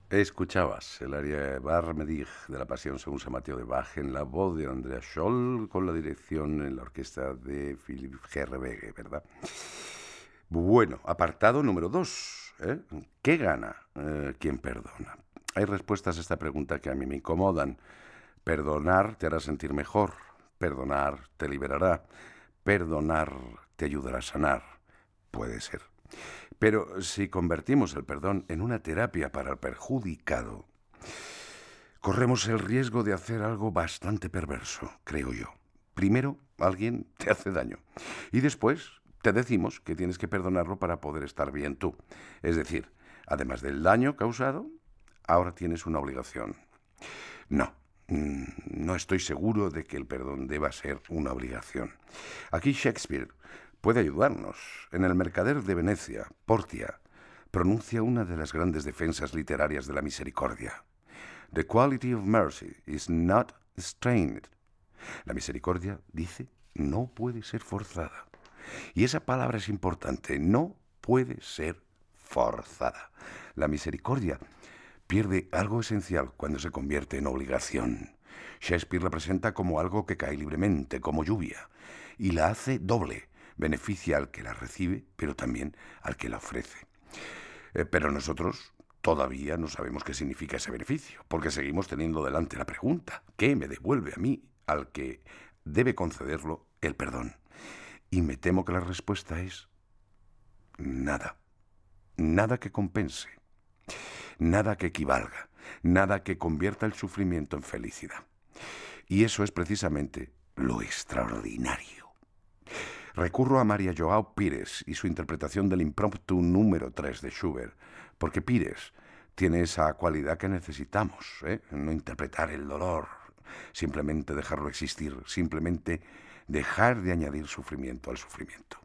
Escuchabas el aria Barmedig de la Pasión según San Mateo de Bach en la voz de Andrea Scholl con la dirección en la orquesta de Philip Gerrebege, ¿verdad? Bueno, apartado número 2. ¿Qué gana quien perdona? Hay respuestas a esta pregunta que a mí me incomodan. Perdonar te hará sentir mejor. Perdonar te liberará. Perdonar te ayudará a sanar. Puede ser. Pero si convertimos el perdón en una terapia para el perjudicado, corremos el riesgo de hacer algo bastante perverso, creo yo. Primero, alguien te hace daño. Y después, te decimos que tienes que perdonarlo para poder estar bien tú. Es decir, además del daño causado, ahora tienes una obligación. No, no estoy seguro de que el perdón deba ser una obligación. Aquí Shakespeare puede ayudarnos. En El Mercader de Venecia, Portia pronuncia una de las grandes defensas literarias de la misericordia. The quality of mercy is not strained. La misericordia, dice, no puede ser forzada. Y esa palabra es importante, no puede ser forzada. La misericordia pierde algo esencial cuando se convierte en obligación. Shakespeare la presenta como algo que cae libremente, como lluvia, y la hace doble. Beneficia al que la recibe, pero también al que la ofrece. Pero nosotros todavía no sabemos qué significa ese beneficio, porque seguimos teniendo delante la pregunta, ¿qué me devuelve a mí, al que debe concederlo, el perdón? Y me temo que la respuesta es nada. Nada que compense. Nada que equivalga. Nada que convierta el sufrimiento en felicidad. Y eso es precisamente lo extraordinario. Recurro a María Joao Pires y su interpretación del impromptu número 3 de Schubert, porque Pires tiene esa cualidad que necesitamos, no interpretar el dolor, simplemente dejarlo existir, simplemente dejar de añadir sufrimiento al sufrimiento.